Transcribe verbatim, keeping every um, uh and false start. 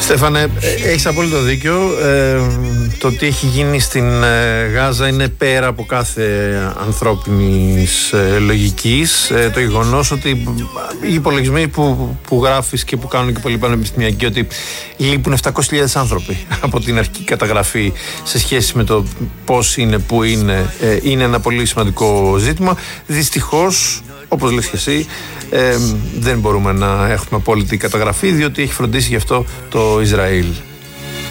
Στέφανε, έχεις απόλυτο δίκιο. Ε, το τι έχει γίνει στην ε, Γάζα είναι πέρα από κάθε ανθρώπινης ε, λογικής. Ε, το γεγονός ότι οι υπολογισμοί που, που γράφεις και που κάνουν και πολλοί πανεπιστημιακοί, ότι λείπουν επτακόσιες χιλιάδες άνθρωποι από την αρχική καταγραφή σε σχέση με το πώς είναι, πού είναι, ε, είναι ένα πολύ σημαντικό ζήτημα. Δυστυχώς, όπως λες και εσύ, ε, δεν μπορούμε να έχουμε απόλυτη καταγραφή, διότι έχει φροντίσει γι' αυτό το Ισραήλ.